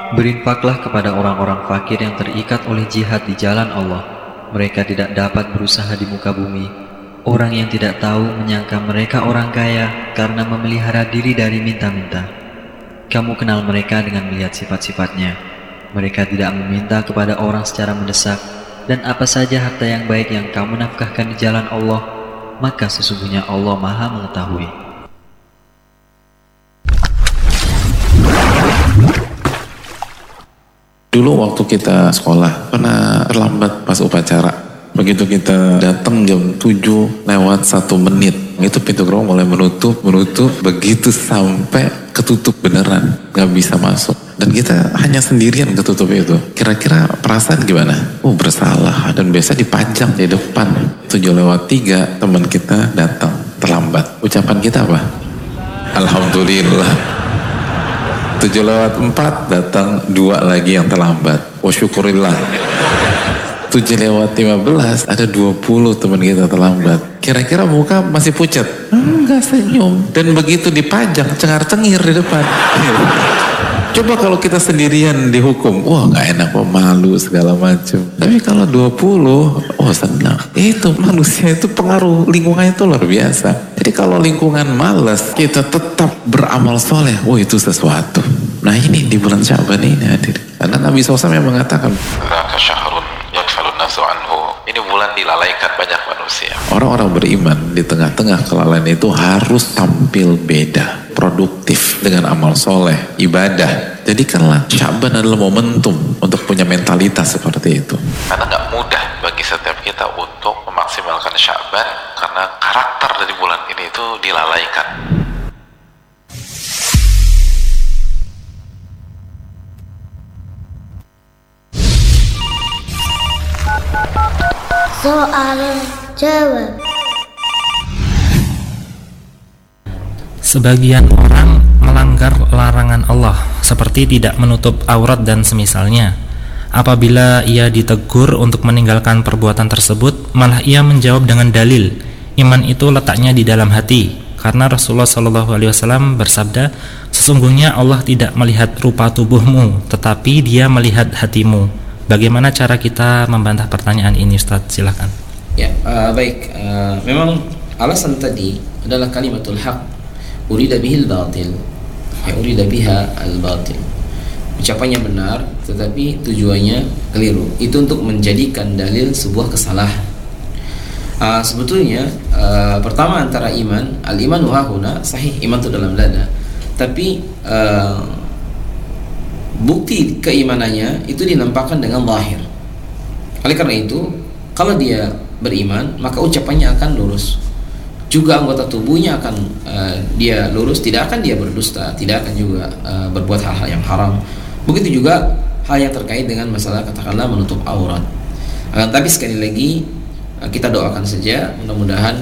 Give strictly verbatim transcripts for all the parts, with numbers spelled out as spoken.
Berinfaklah kepada orang-orang fakir yang terikat oleh jihad di jalan Allah. Mereka tidak dapat berusaha di muka bumi. Orang yang tidak tahu menyangka mereka orang kaya karena memelihara diri dari minta-minta. Kamu kenal mereka dengan melihat sifat-sifatnya. Mereka tidak meminta kepada orang secara mendesak, dan apa saja harta yang baik yang kamu nafkahkan di jalan Allah, maka sesungguhnya Allah Maha mengetahui. Dulu waktu kita sekolah pernah terlambat pas upacara. Begitu kita datang jam tujuh lewat satu menit, itu pintu gerbang mulai menutup, menutup, begitu sampai ketutup beneran, gak bisa masuk. Dan kita hanya sendirian ketutup itu. Kira-kira perasaan gimana? Oh, bersalah, dan biasa dipajang di depan. tujuh lewat tiga teman kita datang terlambat. Ucapan kita apa? Alhamdulillah. tujuh lewat empat datang dua lagi yang terlambat. Wa syukurillah. tujuh lewat lima belas ada dua puluh teman kita terlambat. Kira-kira muka masih pucat? Enggak, senyum. Dan begitu dipajang cengar-cengir di depan. Coba kalau kita sendirian dihukum, wah gak enak, wah malu segala macam. Tapi kalau dua puluh, oh senang. Itu manusia itu pengaruh lingkungannya itu luar biasa. Jadi kalau lingkungan malas, kita tetap beramal soleh, wah itu sesuatu. Nah ini di bulan Sya'ban ini hadir. Karena Nabi shallallahu alaihi wasallam yang mengatakan, ini bulan dilalaikan banyak manusia. Orang-orang beriman di tengah-tengah kelalaian itu harus tampil beda, produktif dengan amal soleh, ibadah. Jadikanlah Sya'ban adalah momentum untuk punya mentalitas seperti itu. Karena nggak mudah bagi setiap kita untuk memaksimalkan Sya'ban karena karakter dari bulan ini itu dilalaikan. Soal jawab. Sebagian orang melanggar larangan Allah seperti tidak menutup aurat dan semisalnya. Apabila ia ditegur untuk meninggalkan perbuatan tersebut, malah ia menjawab dengan dalil, iman itu letaknya di dalam hati. Karena Rasulullah shallallahu alaihi wasallam bersabda, sesungguhnya Allah tidak melihat rupa tubuhmu, tetapi Dia melihat hatimu. Bagaimana cara kita membantah pertanyaan ini, Ustaz? Silakan. Ya, uh, baik. Uh, memang alasan tadi adalah kalimatul haq. Urida bihil batil. Ya, urida biha al batil. Ucapannya benar, tetapi tujuannya keliru. Itu untuk menjadikan dalil sebuah kesalahan. Uh, sebetulnya uh, pertama antara iman, al iman wahuna sahih, iman itu dalam dada. Tapi uh, bukti keimanannya itu dinampakkan dengan zahir. Oleh karena itu, kalau dia beriman, maka ucapannya akan lurus. Juga anggota tubuhnya akan uh, dia lurus, tidak akan dia berdusta, tidak akan juga uh, berbuat hal-hal yang haram. Begitu juga hal yang terkait dengan masalah katakanlah menutup aurat. Uh, tapi sekali lagi uh, kita doakan saja, mudah-mudahan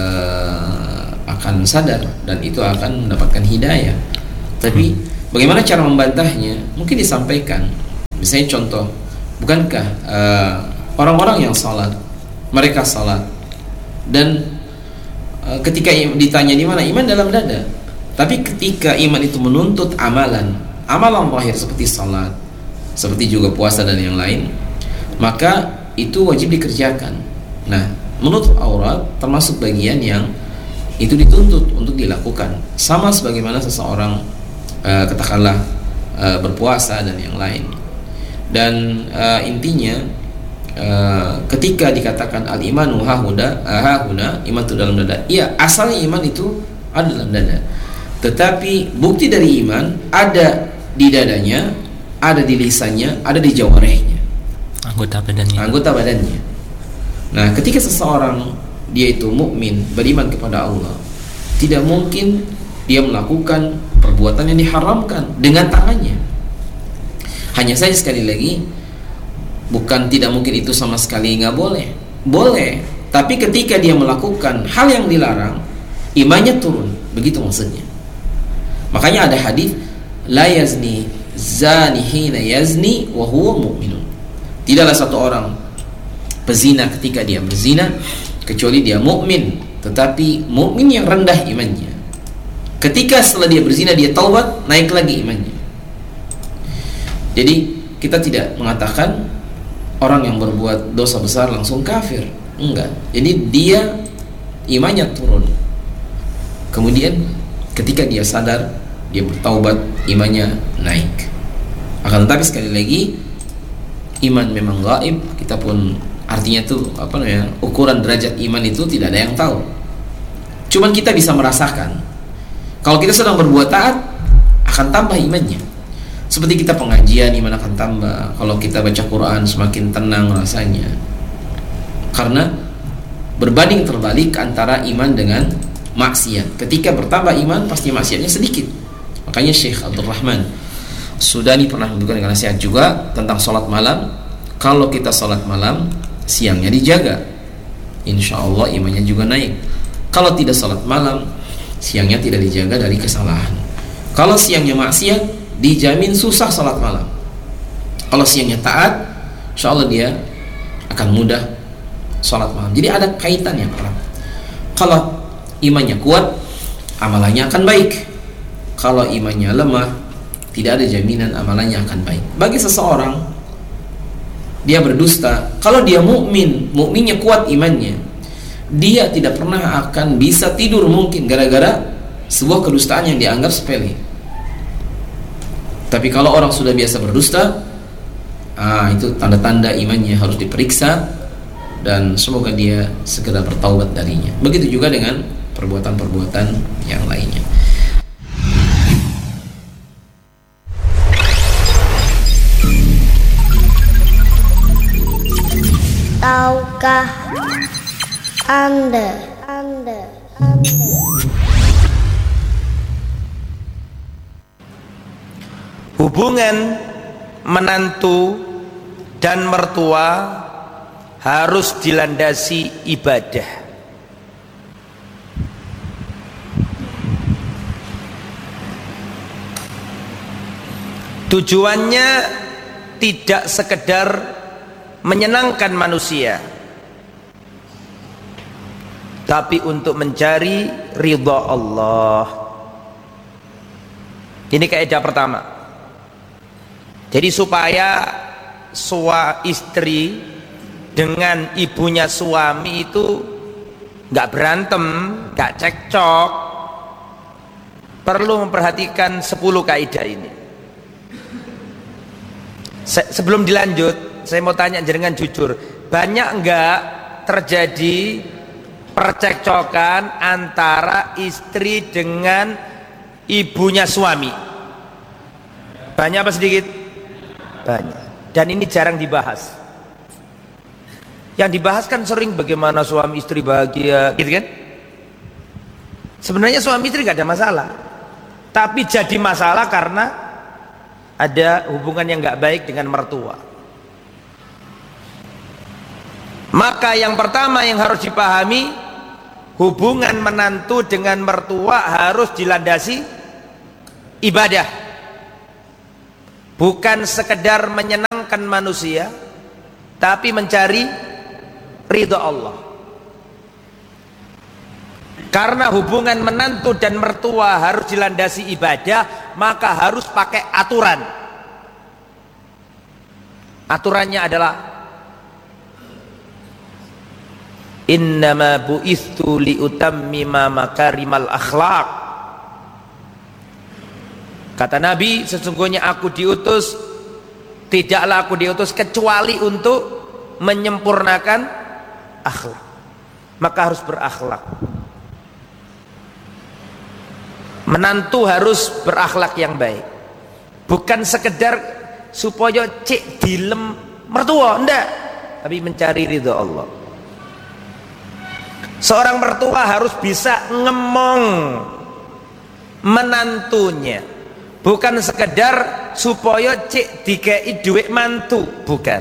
uh, akan sadar dan itu akan mendapatkan hidayah. Tapi bagaimana cara membantahnya? Mungkin disampaikan. Misalnya contoh, bukankah uh, orang-orang yang salat, mereka salat dan uh, ketika ditanya di mana, iman dalam dada. Tapi ketika iman itu menuntut amalan, amalan zahir seperti salat, seperti juga puasa dan yang lain, maka itu wajib dikerjakan. Nah, menutup aurat termasuk bagian yang itu dituntut untuk dilakukan. Sama sebagaimana seseorang Uh, katakanlah uh, berpuasa dan yang lain. Dan uh, intinya uh, ketika dikatakan al imanu hahuna uh, hahuna, iman itu dalam dada. Iya, asalnya iman itu ada dalam dada. Tetapi bukti dari iman ada di dadanya, ada di lisannya, ada di jawarehnya. Anggota badannya. Anggota badannya. Nah, ketika seseorang dia itu mukmin, beriman kepada Allah, tidak mungkin dia melakukan perbuatan yang diharamkan dengan tangannya. Hanya saja sekali lagi, bukan tidak mungkin itu sama sekali nggak boleh. Boleh, tapi ketika dia melakukan hal yang dilarang, imannya turun. Begitu maksudnya. Makanya ada hadis, la yazni zani hina yazni wa huwa mu'minun. Tidaklah satu orang pezina ketika dia berzina kecuali dia mukmin, tetapi mukmin yang rendah imannya. Ketika setelah dia berzina dia taubat, naik lagi imannya. Jadi kita tidak mengatakan orang yang berbuat dosa besar langsung kafir, enggak. Jadi dia imannya turun, kemudian ketika dia sadar, dia bertaubat, imannya naik. Akan tetapi sekali lagi, iman memang gaib. Kita pun artinya tuh apa namanya, ukuran derajat iman itu tidak ada yang tahu. Cuman kita bisa merasakan kalau kita sedang berbuat taat akan tambah imannya. Seperti kita pengajian, iman akan tambah. Kalau kita baca Quran semakin tenang rasanya. Karena berbanding terbalik antara iman dengan maksiat. Ketika bertambah iman, pasti maksiatnya sedikit. Makanya Syekh Abdul Rahman Sudani pernah memberikan nasihat juga tentang sholat malam. Kalau kita sholat malam, siangnya dijaga, insya Allah imannya juga naik. Kalau tidak sholat malam, siangnya tidak dijaga dari kesalahan. Kalau siangnya maksiat, dijamin susah sholat malam. Kalau siangnya taat, insya Allah dia akan mudah sholat malam. Jadi ada kaitannya orang. Kalau imannya kuat, amalannya akan baik. Kalau imannya lemah, tidak ada jaminan amalannya akan baik. Bagi seseorang, dia berdusta, kalau dia mukmin, mukminnya kuat imannya, dia tidak pernah akan bisa tidur mungkin gara-gara sebuah kedustaan yang dianggap sepele. Tapi kalau orang sudah biasa berdusta, ah, itu tanda-tanda imannya harus diperiksa, dan semoga dia segera bertaubat darinya. Begitu juga dengan perbuatan-perbuatan yang lainnya. Tahukah Anda, Anda, Anda hubungan menantu dan mertua harus dilandasi ibadah. Tujuannya tidak sekedar menyenangkan manusia, tapi untuk mencari ridha Allah. Ini kaidah pertama. Jadi supaya sua istri dengan ibunya suami itu nggak berantem, nggak cekcok, perlu memperhatikan sepuluh kaidah ini. Se- sebelum dilanjut, saya mau tanya jenengan jujur, banyak nggak terjadi percekcokan antara istri dengan ibunya suami? Banyak apa sedikit? Banyak. Dan ini jarang dibahas. Yang dibahas kan sering bagaimana suami istri bahagia, gitu kan? Sebenarnya suami istri gak ada masalah, tapi jadi masalah karena ada hubungan yang gak baik dengan mertua. Maka yang pertama yang harus dipahami, hubungan menantu dengan mertua harus dilandasi ibadah. Bukan sekedar menyenangkan manusia, tapi mencari ridha Allah. Karena hubungan menantu dan mertua harus dilandasi ibadah, maka harus pakai aturan. Aturannya adalah innama bu'ithu liutammima makarimal akhlaq. Kata Nabi, sesungguhnya aku diutus, tidaklah aku diutus kecuali untuk menyempurnakan akhlak. Maka harus berakhlak. Menantu harus berakhlak yang baik. Bukan sekedar supaya cek dilem mertua, enggak, tapi mencari ridha Allah. Seorang mertua harus bisa ngemong menantunya. Bukan sekedar supaya cek dikei duit mantu, bukan.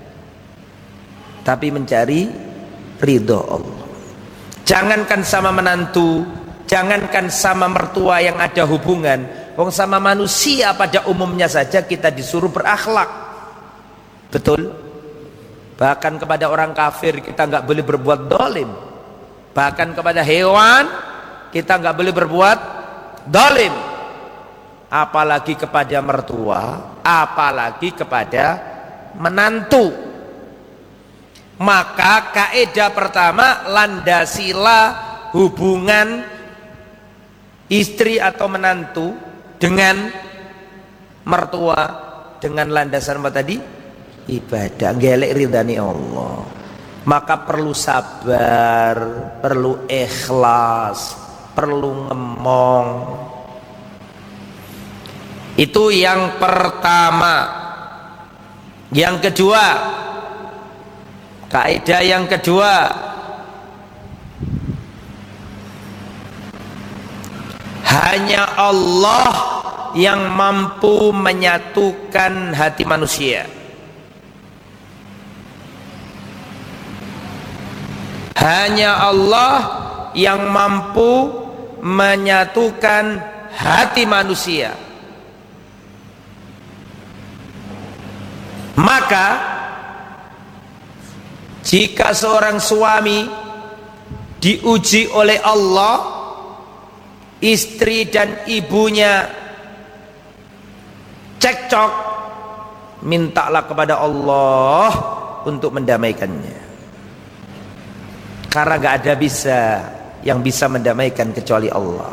Tapi mencari ridho Allah. Jangankan sama menantu, jangankan sama mertua yang ada hubungan, wong sama manusia pada umumnya saja kita disuruh berakhlak. Betul? Bahkan kepada orang kafir kita nggak boleh berbuat dolim. Bahkan kepada hewan kita nggak boleh berbuat dolim. apalagi kepada mertua, apalagi kepada menantu. Maka kaidah pertama, landasilah hubungan istri atau menantu dengan mertua dengan landasan apa tadi? Ibadah, gelek ridhani Allah. Maka perlu sabar, perlu ikhlas, perlu ngemong. Itu yang pertama. Yang kedua, kaidah yang kedua, hanya Allah yang mampu menyatukan hati manusia. Hanya Allah yang mampu menyatukan hati manusia. Maka jika seorang suami diuji oleh Allah, istri dan ibunya cekcok, mintalah kepada Allah untuk mendamaikannya. Karena gak ada bisa yang bisa mendamaikan kecuali Allah.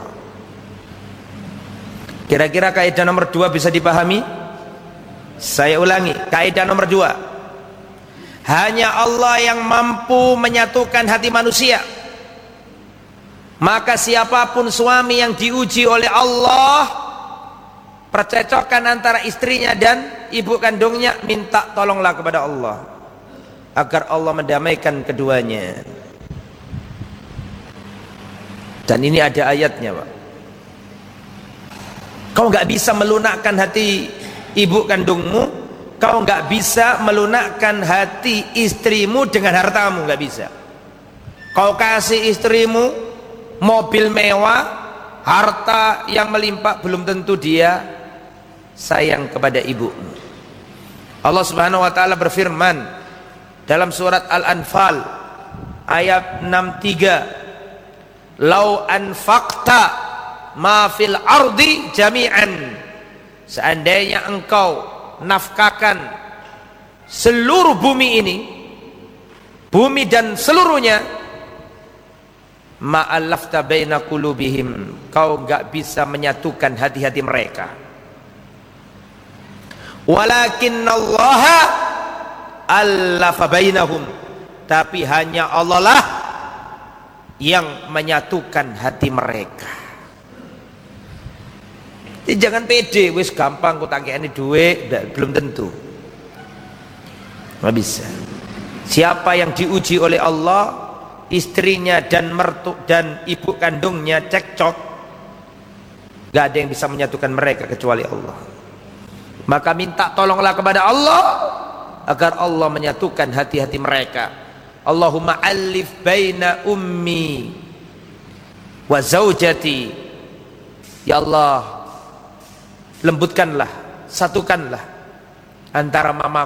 Kira-kira kaidah nomor dua bisa dipahami? Saya ulangi, kaidah nomor dua, hanya Allah yang mampu menyatukan hati manusia. Maka siapapun suami yang diuji oleh Allah, percekcokan antara istrinya dan ibu kandungnya, minta tolonglah kepada Allah agar Allah mendamaikan keduanya. Dan ini ada ayatnya, Pak. Kau nggak bisa melunakkan hati ibu kandungmu, kau nggak bisa melunakkan hati istrimu dengan hartamu, nggak bisa. Kau kasih istrimu mobil mewah, harta yang melimpah, belum tentu dia sayang kepada ibumu. Allah Subhanahu wa taala berfirman dalam surat Al-Anfal ayat enam puluh tiga, "Lau anfaqta ma fil ardi jami'an." Seandainya engkau nafkahkan seluruh bumi ini, bumi dan seluruhnya, ma'allafta baina qulubihim, kau enggak bisa menyatukan hati-hati mereka. Walakinnallaha allafa bainahum, tapi hanya Allah lah yang menyatukan hati mereka. Jadi jangan pede, wis gampang kok takekane duit, belum tentu. Nggak bisa. Siapa yang diuji oleh Allah, istrinya dan mertu dan ibu kandungnya cekcok, nggak ada yang bisa menyatukan mereka kecuali Allah. Maka minta tolonglah kepada Allah agar Allah menyatukan hati-hati mereka. Allahumma alif baina ummi wa zaujati. Ya Allah, lembutkanlah, satukanlah antara mamaku